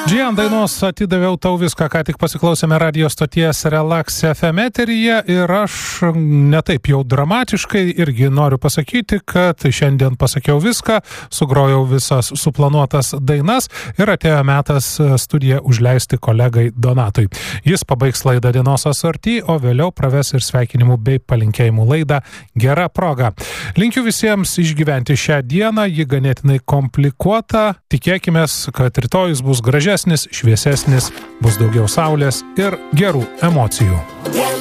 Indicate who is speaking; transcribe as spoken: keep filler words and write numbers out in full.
Speaker 1: Džian dainos Atidaviau tau viską, ką tik pasiklausėme radio stoties Relax F M eteryje ir aš netaip jau dramatiškai irgi noriu pasakyti, kad šiandien pasakiau viską, sugrojau visas suplanuotas dainas ir atėjo metas studiją užleisti kolegai Donatui. Jis pabaigs laidą dienos asorty, o vėliau praves ir sveikinimų bei palinkėjimų laidą Gera proga. Linkiu visiems išgyventi šią dieną, ji ganėtinai komplikuota, tikėkimės, kad rytojus bus gražesnis, šviesesnis, bus daugiau saulės ir gerų emocijų.